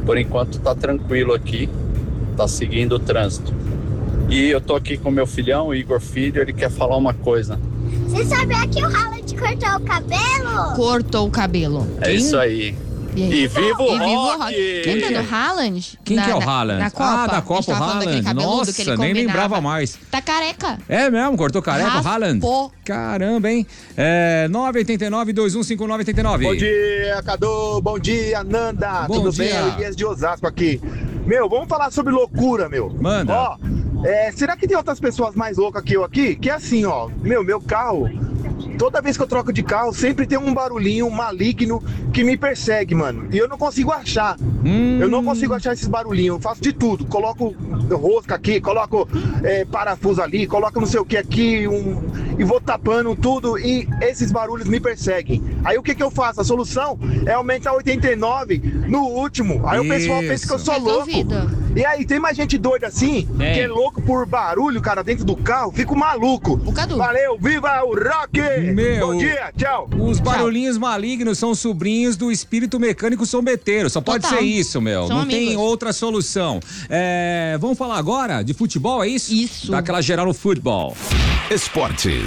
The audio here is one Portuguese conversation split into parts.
Por enquanto tá tranquilo aqui, tá seguindo o trânsito. E eu tô aqui com meu filhão, o Igor Filho, ele quer falar uma coisa. Você sabia que o Haaland cortou o cabelo? Cortou o cabelo. É isso aí. E viva o rock! Quem tá no Haaland? Quem que é o Haaland? Na Copa. Da Copa, o Haaland. Nossa, nem lembrava mais. Tá careca. É mesmo? Cortou careca o Haaland? Raspou. Caramba, hein? 989-2159-89. Bom dia, Cadu. Bom dia, Nanda. Bom Tudo dia. bem? Elias de Osasco aqui. Meu, vamos falar sobre loucura, meu. Manda. Ó, será que tem outras pessoas mais loucas que eu aqui? Que é assim, ó. Meu carro... Toda vez que eu troco de carro, sempre tem um barulhinho maligno que me persegue, mano. E eu não consigo achar. Eu não consigo achar esses barulhinhos. Eu faço de tudo. Coloco rosca aqui, coloco parafuso ali, coloco não sei o que aqui, e vou tapando tudo. E esses barulhos me perseguem. Aí o que eu faço? A solução é aumentar 89 no último. Aí o pessoal pensa que eu sou Resolvido. louco. E aí, tem mais gente doida assim, que é louco por barulho, cara, dentro do carro. Fico maluco. O Cadu. Valeu, viva o rock! Meu, Bom dia, tchau. Os barulhinhos malignos são sobrinhos do espírito mecânico sombeteiro. Só pode Total. ser isso, meu. São Não tem amigos. outra solução. Vamos falar agora de futebol, é isso? Isso. Dá aquela geral no futebol. Esportes.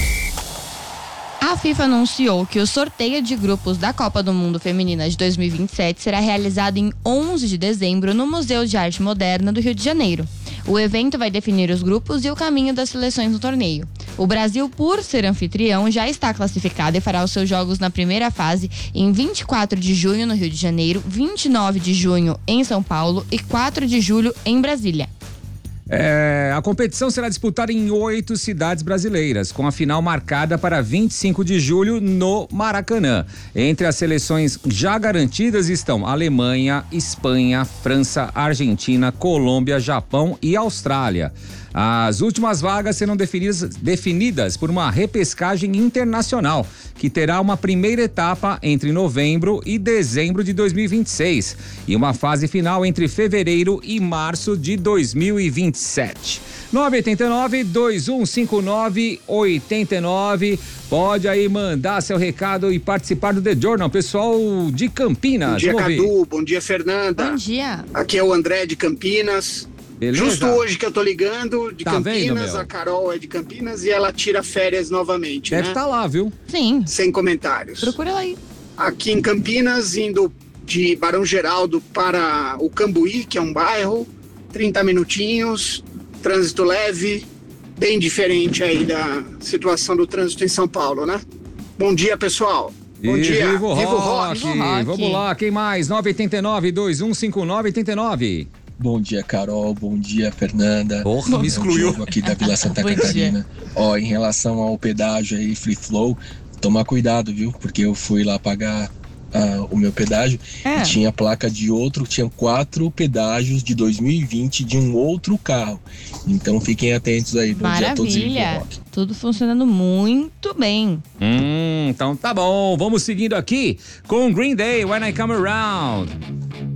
A FIFA anunciou que o sorteio de grupos da Copa do Mundo Feminina de 2027 será realizado em 11 de dezembro no Museu de Arte Moderna do Rio de Janeiro. O evento vai definir os grupos e o caminho das seleções no torneio. O Brasil, por ser anfitrião, já está classificado e fará os seus jogos na primeira fase em 24 de junho no Rio de Janeiro, 29 de junho em São Paulo e 4 de julho em Brasília. A competição será disputada em 8 cidades brasileiras, com a final marcada para 25 de julho no Maracanã. Entre as seleções já garantidas estão Alemanha, Espanha, França, Argentina, Colômbia, Japão e Austrália. As últimas vagas serão definidas por uma repescagem internacional, que terá uma primeira etapa entre novembro e dezembro de 2026 e uma fase final entre fevereiro e março de 2027. 989-2159-89. Pode aí mandar seu recado e participar do The Journal, pessoal de Campinas. Bom dia, Vamos Cadu. ouvir. Bom dia, Fernanda. Bom dia. Aqui é o André de Campinas. Beleza? Justo hoje que eu tô ligando de Tá Campinas, vendo, meu? a Carol é de Campinas e ela tira férias novamente, Deve né? estar lá, viu? Sim. Sem comentários. Procura ela aí. Aqui em Campinas, indo de Barão Geraldo para o Cambuí, que é um bairro, 30 minutinhos, trânsito leve, bem diferente aí da situação do trânsito em São Paulo, né? Bom dia, pessoal. Bom dia. Viva o rock. Viva o rock. Vamos lá, quem mais? 989-2159-89. Bom dia, Carol. Bom dia, Fernanda. Porra, me excluiu. Diogo aqui da Vila Santa Bom Catarina. Ó, em relação ao pedágio aí, Free Flow, tomar cuidado, viu? Porque eu fui lá pagar o meu pedágio e tinha placa de outro, tinha 4 pedágios de 2020 de um outro carro. Então fiquem atentos aí. Bom dia a todos. Maravilha. Tudo funcionando muito bem. Então tá bom. Vamos seguindo aqui com Green Day, When I Come Around.